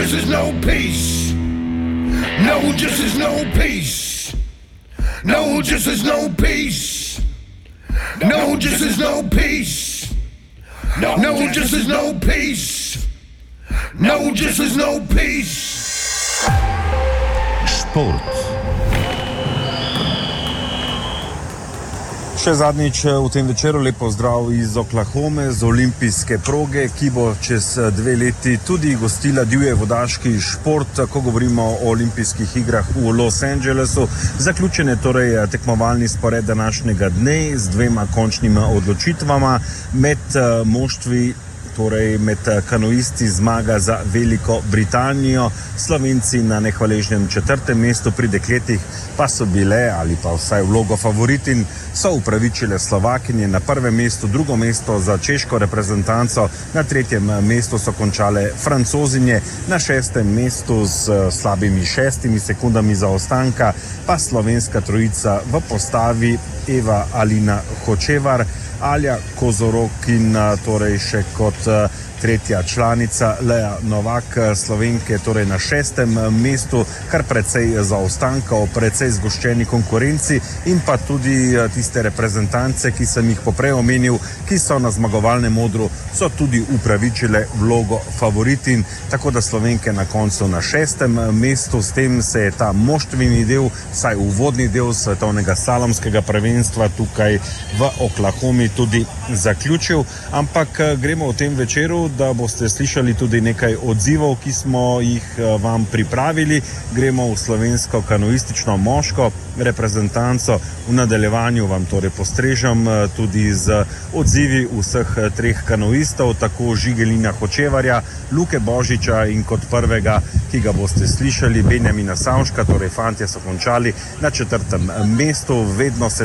This is no peace. No, this is no peace. No, this is no peace. No, this is no peace. No, this is no peace. No, this is no peace. Šport. Še zadnjič v tem večeru lepo zdrav iz Oklahome, z olimpijske proge, ki bo čez 2 leti tudi gostila divje vodaški šport, ko govorimo o olimpijskih igrah v Los Angelesu. Zaključen je torej tekmovalni spored današnjega dne z 2 končnima odločitvama med moštvi. Torej med kanoisti zmaga za Veliko Britanijo, Slovenci na nehvaležnem 4. mestu, pri dekletih pa so bile, ali pa vsaj vlogo favoritin, so upravičile Slovakinje na 1. mestu, 2. mesto za češko reprezentanco, na 3. mestu so končale Francozinje, na 6. mestu s slabimi 6 sekundami zaostanka pa slovenska trojica v postavi Eva Alina Hočevar, Alja Kozorok in torej še kot tretja članica Lea Novak, Slovenke torej na 6. mestu, kar precej zaostankov, precej zgoščeni konkurenci in pa tudi tiste reprezentance, ki sem jih poprej omenil, ki so na zmagovalnem odru, so tudi upravičile vlogo favoritin, tako da Slovenke na koncu na 6. mestu. S tem se je ta moštveni del, vsaj uvodni del svetovnega slalomskega prvenstva tukaj v Oklahomi tudi zaključil, ampak gremo v tem večeru, da boste slišali tudi nekaj odzivov, ki smo jih vam pripravili. Gremo v slovensko kanoistično moško reprezentanco. V nadaljevanju vam torej postrežem tudi z odzivi vseh 3 kanoistov, tako Žigelina Hočevarja, Luke Božiča in kot prvega, ki ga boste slišali, Benjamina Savška, torej fantje so končali na 4. mestu. Vedno se